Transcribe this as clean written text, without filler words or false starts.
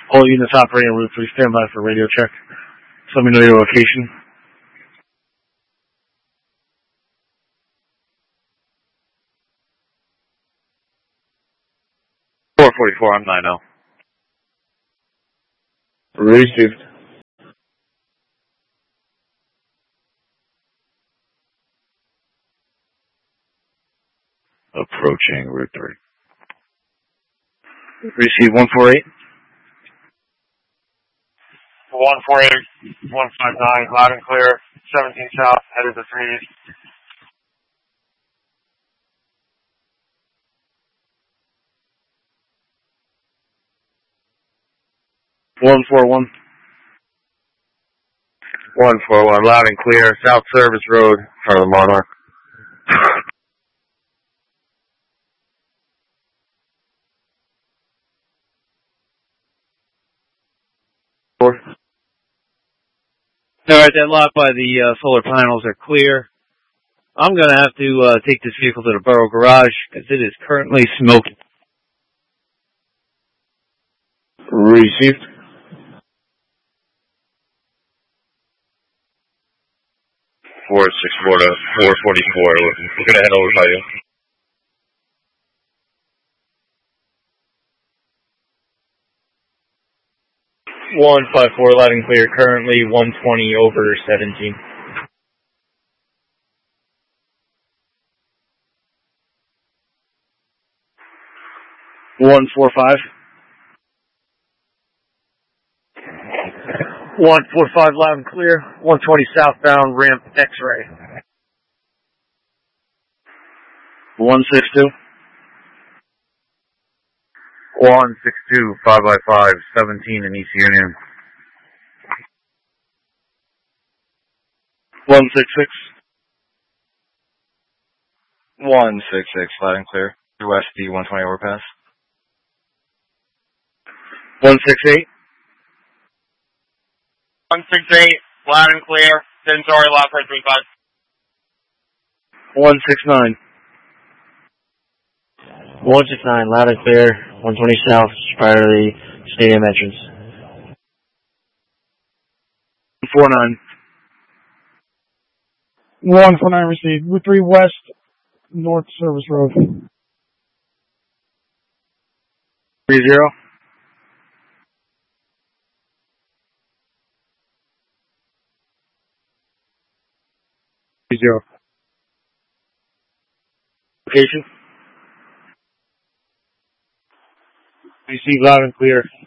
All units operating on Route 3, stand by for radio check. Let me know your location. .444, I'm 9-0. Received. Approaching Route 3. Receive 148. 148, 159, loud and clear, 17 south, headed to 3 east. One 4-1. 141, loud and clear, South Service Road, front of the Monarch. Alright, that lot by the solar panels are clear. I'm going to have to take this vehicle to the borough garage because it is currently smoking. Received. .464 to .444. We're going to head over by you. .154, loud and clear, currently 120 over 17. .145. 145, loud and clear. 120 southbound, ramp X-ray. 162. 162, 5x5, 17 in East Union. 166. 166, loud and clear, west the 120 overpass. 168. 168, loud and clear, Centauri, lot for 35. 169. 169, loud and clear, 120 south, prior to the stadium entrance. 149. 149 received. Route 3 west, North Service Road. 30. 30. Location? Receive loud and clear.